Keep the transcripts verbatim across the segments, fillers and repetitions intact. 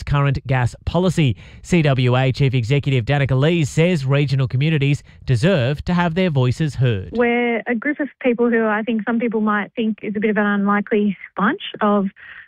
current gas policy. C W A Chief Executive Danica Lees says regional communities deserve to have their voices heard. We're a group of people who I think some people might think is a bit of an unlikely bunch of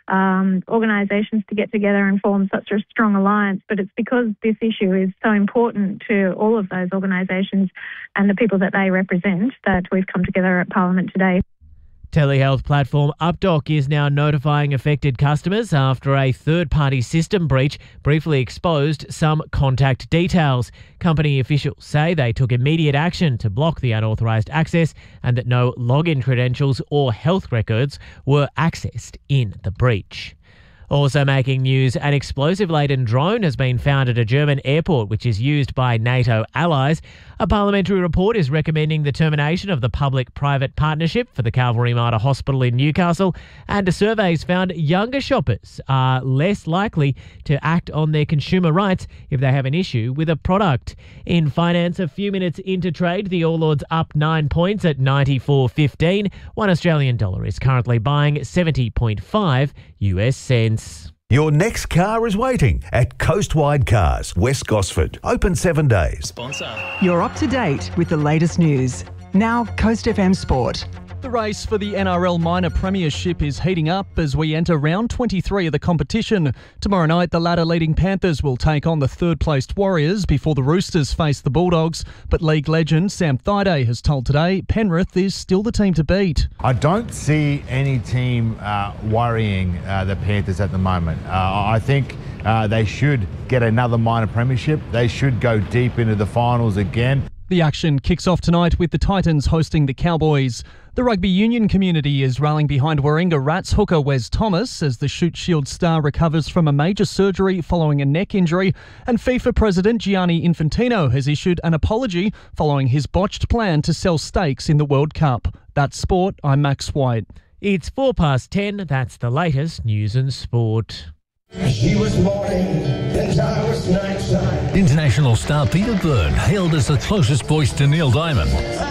um, organisations to get together and form such a strong alliance, but it's because this issue is so important to all of those organisations and the people that they represent that we've come together at Parliament today. Telehealth platform Updoc is now notifying affected customers after a third-party system breach briefly exposed some contact details. Company officials say they took immediate action to block the unauthorised access and that no login credentials or health records were accessed in the breach. Also making news, an explosive-laden drone has been found at a German airport which is used by NATO allies. A parliamentary report is recommending the termination of the public-private partnership for the Calvary Mater Hospital in Newcastle, and a survey has found younger shoppers are less likely to act on their consumer rights if they have an issue with a product. In finance, a few minutes into trade, the All Ords up nine points at ninety-four fifteen. One Australian dollar is currently buying seventy point five U S cents. Your next car is waiting at Coastwide Cars, West Gosford. Open seven days. Sponsor. You're up to date with the latest news. Now, Coast F M Sport. The race for the N R L Minor Premiership is heating up as we enter round twenty-three of the competition. Tomorrow night, the ladder-leading Panthers will take on the third-placed Warriors before the Roosters face the Bulldogs. But league legend Sam Thaiday has told Today Penrith is still the team to beat. I don't see any team uh, worrying uh, the Panthers at the moment. Uh, I think uh, they should get another minor premiership. They should go deep into the finals again. The action kicks off tonight with the Titans hosting the Cowboys. The rugby union community is rallying behind Warringah Rats hooker Wes Thomas as the Shute Shield star recovers from a major surgery following a neck injury, and FIFA President Gianni Infantino has issued an apology following his botched plan to sell stakes in the World Cup. That's sport. I'm Max White. It's four past ten. That's the latest news and sport. She was morning, and I was nighttime. International star Peter Byrne, hailed as the closest voice to Neil Diamond.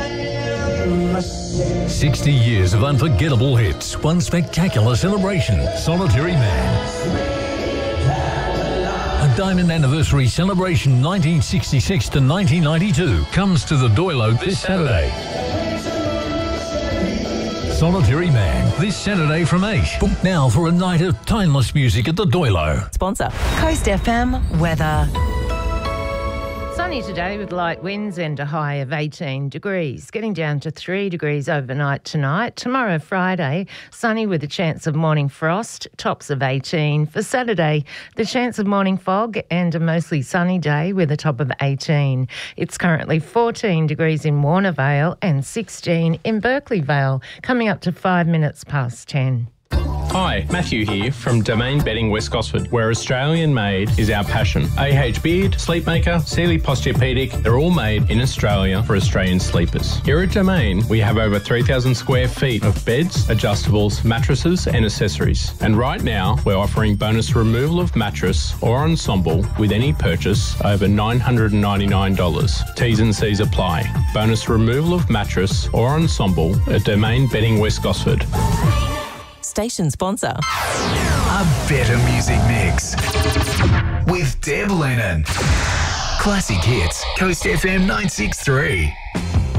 sixty years of unforgettable hits, one spectacular celebration, Solitary Man. A Diamond Anniversary Celebration nineteen sixty-six to nineteen ninety-two comes to the Doilo this Saturday. Solitary Man, this Saturday from eight. Book now for a night of timeless music at the Doilo. Sponsor, Coast F M weather. Sunny today with light winds and a high of eighteen degrees, getting down to three degrees overnight tonight. Tomorrow, Friday, sunny with a chance of morning frost, tops of eighteen. For Saturday, the chance of morning fog and a mostly sunny day with a top of eighteen. It's currently fourteen degrees in Warner Vale and sixteen in Berkeley Vale, coming up to five minutes past ten. Hi, Matthew here from Domain Bedding West Gosford, where Australian made is our passion. A H Beard, Sleepmaker, Sealy Posturepedic, they're all made in Australia for Australian sleepers. Here at Domain, we have over three thousand square feet of beds, adjustables, mattresses and accessories. And right now, we're offering bonus removal of mattress or ensemble with any purchase over nine hundred ninety-nine dollars. T's and C's apply. Bonus removal of mattress or ensemble at Domain Bedding West Gosford. Station sponsor. A better music mix with Deb Lennon. Classic hits, Coast F M nine six three.